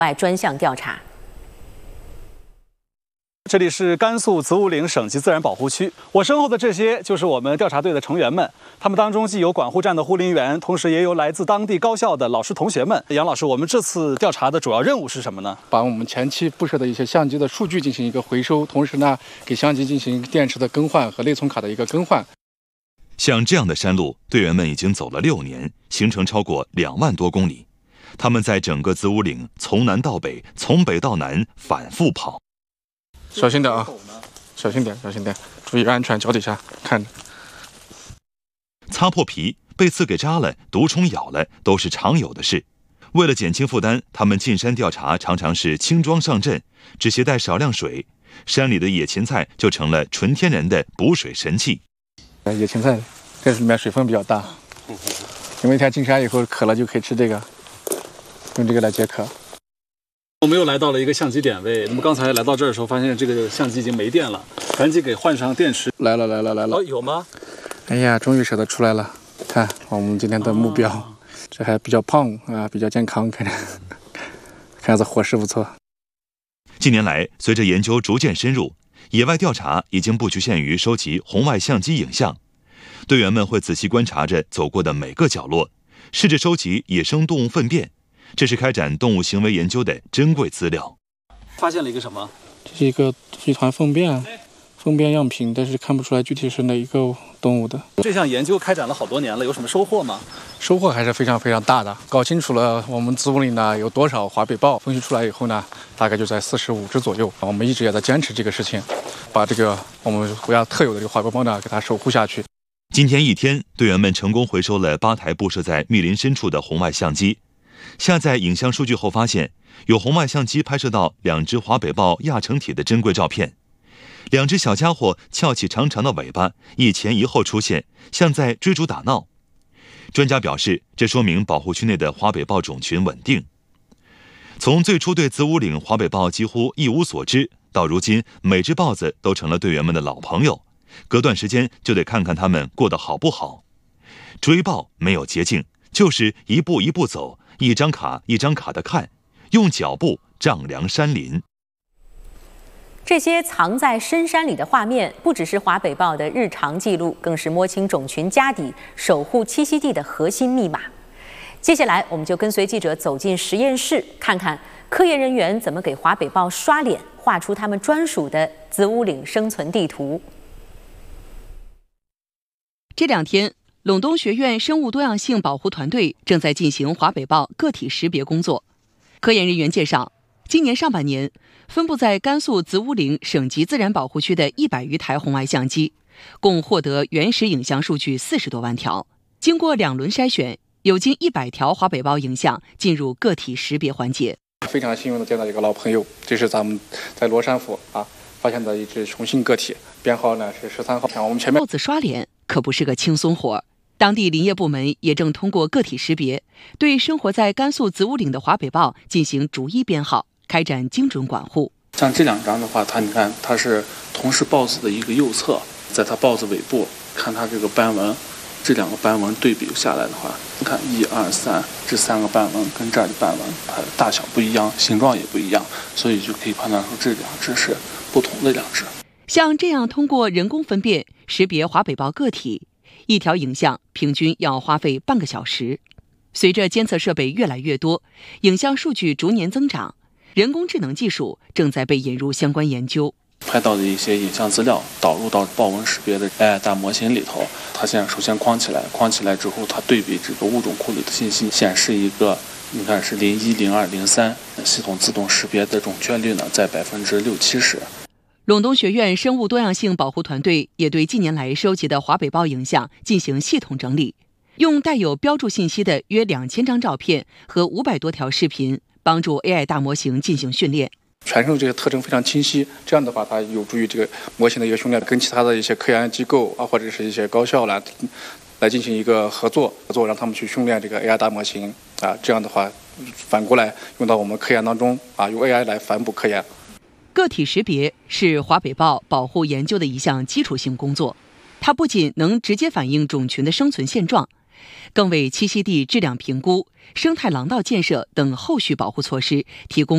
外专项调查。 这里是甘肃子午岭省级自然保护区，我身后的这些就是我们调查队的成员们，他们当中既有管护站的护林员，同时也有来自当地高校的老师同学们。杨老师，我们这次调查的主要任务是什么呢？ 把我们前期布设的一些相机的数据进行一个回收，同时呢，给相机进行电池的更换和内存卡的一个更换。 像这样的山路，队员们已经走了6年，行程超过2万多公里。他们在整个子午岭从南到北，从北到南反复跑。 小心点啊！小心点，小心点，注意安全，脚底下看着。 擦破皮、被刺给扎了、毒虫咬了，都是常有的事。为了减轻负担，他们进山调查常常是轻装上阵，只携带少量水，山里的野芹菜就成了纯天然的补水神器。 野芹菜这里面水分比较大，你们一天进山以后渴了就可以吃这个，用这个来解渴。 我们又来到了一个相机点位，那么刚才来到这儿的时候，发现这个相机已经没电了，赶紧给换上电池。 来了。 哦，有吗？ 哎呀，终于舍得出来了！看我们今天的目标，这还比较胖啊，比较健康，看着，看着伙食不错。 近年来，随着研究逐渐深入，野外调查已经不局限于收集红外相机影像，队员们会仔细观察着走过的每个角落，试着收集野生动物粪便。这是开展动物行为研究的珍贵资料。 发现了一个什么？ 这是一团粪便样品，但是看不出来具体是哪一个动物的。 这项研究开展了好多年了，有什么收获吗？ 收获还是非常非常大的。搞清楚了我们子午岭呢有多少华北豹，分析出来以后呢，大概就在45只左右。我们一直也在坚持这个事情，把这个我们国家特有的这个华北豹呢给它守护下去。 今天一天，队员们成功回收了8台布设在密林深处的红外相机。下载影像数据后发现，有红外相机拍摄到2只华北豹亚成体的珍贵照片。2只小家伙翘起长长的尾巴，一前一后出现，像在追逐打闹。专家表示，这说明保护区内的华北豹种群稳定。从最初对子午岭华北豹几乎一无所知，到如今每只豹子都成了队员们的老朋友，隔段时间就得看看它们过得好不好。追豹没有捷径，就是一步一步走，一张卡一张卡的看，用脚步丈量山林。 这些藏在深山里的画面，不只是华北豹的日常记录，更是摸清种群家底、守护栖息地的核心密码。接下来，我们就跟随记者走进实验室，看看科研人员怎么给华北豹刷脸，画出他们专属的子午岭生存地图。 这2天，陇东学院生物多样性保护团队正在进行华北豹个体识别工作。科研人员介绍，今年上半年，分布在甘肃子午岭省级自然保护区的100余台红外相机，共获得原始影像数据40多万条。经过2轮筛选，有近100条华北豹影像进入个体识别环节。 非常幸运的见到一个老朋友，这是咱们在罗山府发现的一只雄性个体，编号呢是13号。我们前面豹子刷脸可不是个轻松活。当地林业部门也正通过个体识别，对生活在甘肃子午岭的华北豹进行逐一编号，开展精准管护。 像这2张的话，你看它是同是豹子的一个右侧，在它豹子尾部看它这个斑纹，这2个斑纹对比下来的话，你看1、2、3这3个斑纹跟这儿的斑纹，它的大小不一样，形状也不一样，所以就可以判断出这2只是不同的2只。 像这样通过人工分辨识别华北豹个体，一条影像平均要花费半个小时。随着监测设备越来越多，影像数据逐年增长，人工智能技术正在被引入相关研究。 拍到的一些影像资料导入到豹纹识别的 AI 大模型里头，它现在首先框起来之后，它对比这个物种库里的信息，显示一个你看是01、02、03，系统自动识别的准确率呢在60%-70%。 陇东学院生物多样性保护团队也对近年来收集的华北豹影像进行系统整理，用带有标注信息的约2000张照片和500多条视频，帮助 AI 大模型进行训练。 全身这些特征非常清晰，这样的话，它有助于这个模型的一个训练，跟其他的一些科研机构或者是一些高校来进行一个合作，让他们去训练这个 AI 大模型这样的话，反过来用到我们科研当中用 AI 来反哺科研。 个体识别是华北豹保护研究的一项基础性工作，它不仅能直接反映种群的生存现状，更为栖息地质量评估、生态廊道建设等后续保护措施提供